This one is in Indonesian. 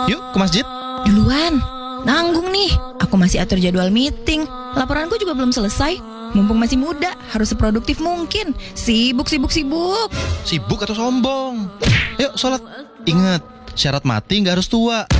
Yuk ke masjid. Duluan, nanggung nih. Aku masih atur jadwal meeting. Laporanku juga belum selesai. Mumpung masih muda, harus seproduktif mungkin. Sibuk. Sibuk atau sombong? Yuk sholat. Ingat, syarat mati gak harus tua.